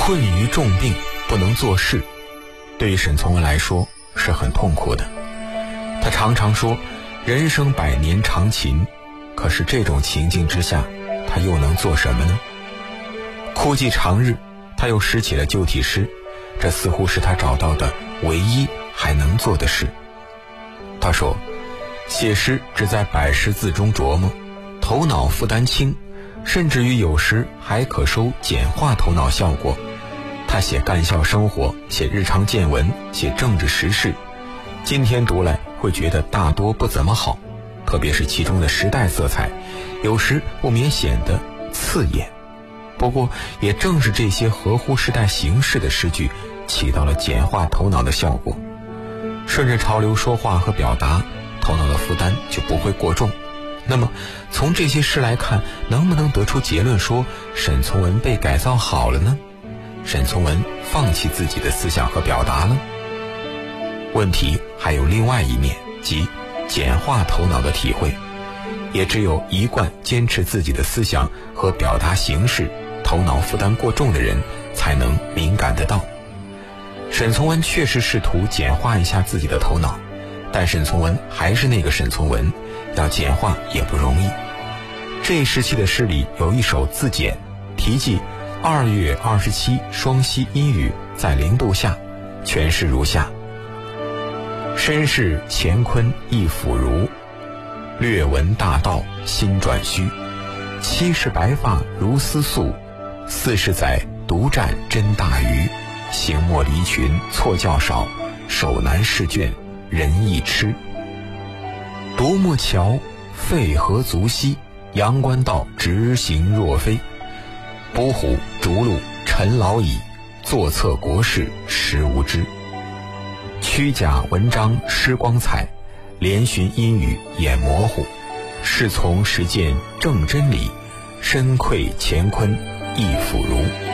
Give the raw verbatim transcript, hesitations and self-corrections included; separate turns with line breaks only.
困于重病不能做事，对于沈从文来说是很痛苦的。他常常说人生百年常勤，可是这种情境之下，他又能做什么呢？哭泣长日，他又拾起了旧体诗，这似乎是他找到的唯一还能做的事。他说，写诗只在百十字中琢磨，头脑负担轻，甚至于有时还可收简化头脑效果。他写干校生活，写日常见闻，写政治时事，今天读来会觉得大多不怎么好，特别是其中的时代色彩，有时不免显得刺眼。不过也正是这些合乎时代形势的诗句，起到了简化头脑的效果。顺着潮流说话和表达，头脑的负担就不会过重。那么从这些诗来看，能不能得出结论说沈从文被改造好了呢？沈从文放弃自己的思想和表达了？问题还有另外一面，即简化头脑的体会。也只有一贯坚持自己的思想和表达形式，头脑负担过重的人才能敏感得到。沈从文确实试图简化一下自己的头脑，但沈从文还是那个沈从文，要简化也不容易。这一时期的诗里有一首自简，题记二月二十七双溪阴雨在零度下，全诗如下：身是乾坤亦腐儒，略闻大道心转虚。七十白发如丝素，四十载独占真大鱼。行莫离群错较少，手难试卷人易痴。独木桥废河足兮，阳关道直行若飞。捕虎逐鹿陈老矣，作策国事实无知。虚假文章失光彩，连寻阴语眼模糊。是从实践正真理，身愧乾坤亦腐儒。